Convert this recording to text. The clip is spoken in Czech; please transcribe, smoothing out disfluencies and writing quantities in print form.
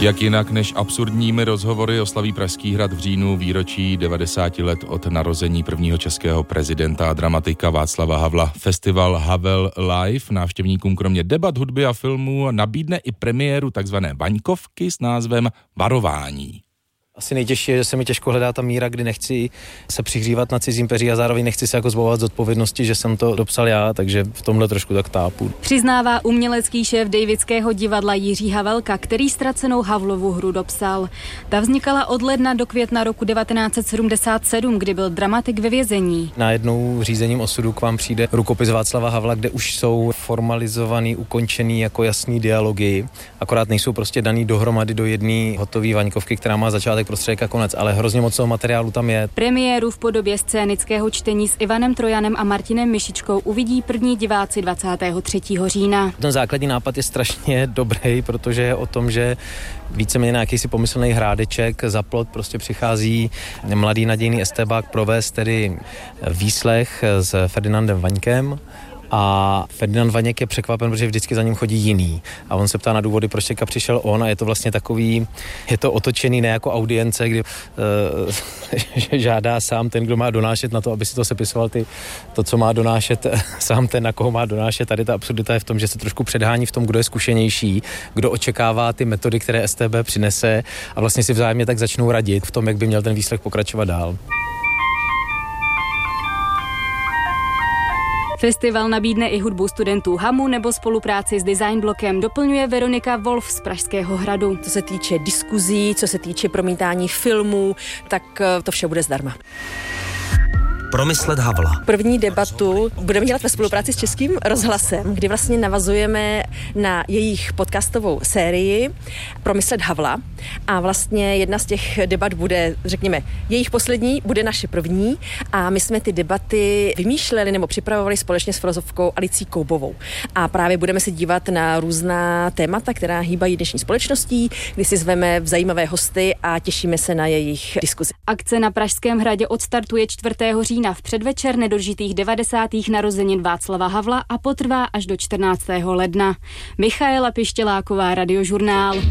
Jak jinak než absurdními rozhovory oslaví Pražský hrad v říjnu výročí 90 let od narození prvního českého prezidenta a dramatika Václava Havla. Festival Havel Live návštěvníkům kromě debat, hudby a filmů nabídne i premiéru takzvané Vaňkovky s názvem Varování. Asi nejtěžší je, že se mi těžko hledá ta míra, kdy nechci se přihřívat na cizím peří a zároveň nechci se jako zbavovat z odpovědnosti, že jsem to dopsal já, takže v tomhle trošku tak tápu. Přiznává umělecký šéf Davidského divadla Jiří Havelka, který ztracenou Havlovu hru dopsal. Ta vznikala od ledna do května roku 1977, kdy byl dramatik ve vězení. Najednou řízením osudu k vám přijde rukopis Václava Havla, kde už jsou formalizovaný, ukončený jako jasný dialogy, akorát nejsou prostě daný dohromady do jedné hotové Vaňkovky, která má začátek, prostředek a konec, ale hrozně moc toho materiálu tam je. Premiéru v podobě scénického čtení s Ivanem Trojanem a Martinem Mišičkou uvidí první diváci 23. října. Ten základní nápad je strašně dobrý, protože je o tom, že víceméně na jakýsi pomyslný hrádeček za plot prostě přichází mladý nadějný estébák provést tedy výslech s Ferdinandem Vaňkem. A Ferdinand Vaněk je překvapen, protože vždycky za ním chodí jiný. A on se ptá na důvody, proč teďka přišel on, a je to vlastně takový, je to otočený ne jako audience, kdy žádá sám ten, kdo má donášet na to, aby si to sepisoval to, co má donášet sám ten, na koho má donášet. Tady ta absurdita je v tom, že se trošku předhání v tom, kdo je zkušenější, kdo očekává ty metody, které STB přinese, a vlastně si vzájemně tak začnou radit v tom, jak by měl ten výslech pokračovat dál. Festival nabídne i hudbu studentů HAMu nebo spolupráci s Design Blokem, doplňuje Veronika Wolf z Pražského hradu. Co se týče diskuzí, co se týče promítání filmů, tak to vše bude zdarma. Promyslet Havla. První debatu budeme dělat ve spolupráci s Českým rozhlasem, kdy vlastně navazujeme na jejich podcastovou sérii Promyslet Havla. A vlastně jedna z těch debat bude, řekněme, jejich poslední, bude naše první. A my jsme ty debaty vymýšleli nebo připravovali společně s filozofkou Alicí Koubovou. A právě budeme se dívat na různá témata, která hýbají dnešní společností, kdy si zveme zajímavé hosty a těšíme se na jejich diskuzi. Akce na Pražském hradě odstartuje 4. října v předvečer nedožitých 90. narozenin Václava Havla a potrvá až do 14. ledna. Michaela Pištěláková, Radiožurnál.